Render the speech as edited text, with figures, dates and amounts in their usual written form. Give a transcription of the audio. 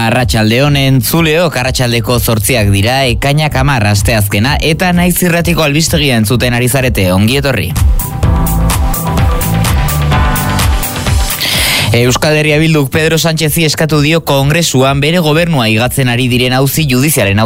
Arratsaldeon entzuleok, arratsaldeko 8 dira, ekainak 10 asteazkena, eta Naiz Irratiko albistegia entzuten ari zarete, ongi etorri. Euskal Herria Bilduk Pedro Sánchezi eskatu dio Kongresuan bere gobernua higatzen ari diren auzi judizialen